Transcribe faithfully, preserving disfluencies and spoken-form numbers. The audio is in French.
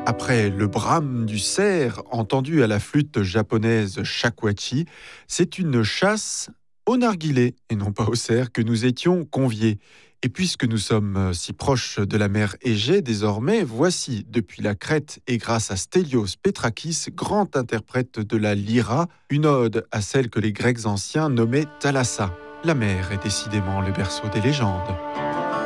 Après le brame du cerf entendu à la flûte japonaise shakuhachi, c'est une chasse au narguilé et non pas au cerf que nous étions conviés. Et puisque nous sommes euh, si proches de la mer Égée désormais, voici depuis la Crète et grâce à Stélios Petrakis, grand interprète de la lyra, une ode à celle que les Grecs anciens nommaient Thalassa. La mer est décidément le berceau des légendes.